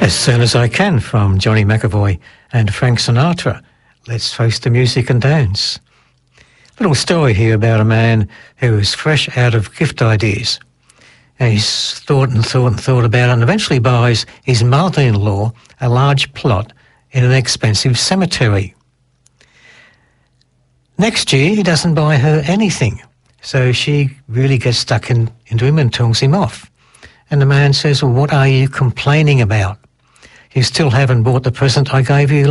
As Soon as I Can from Johnny McAvoy and Frank Sinatra. Let's face the music and dance. Little story here about a man who is fresh out of gift ideas. And he's thought about it, and eventually buys his mother-in-law a large plot in an expensive cemetery. Next year, he doesn't buy her anything, so she really gets stuck into him and tells him off. And the man says, well, what are you complaining about? You still haven't bought the present I gave you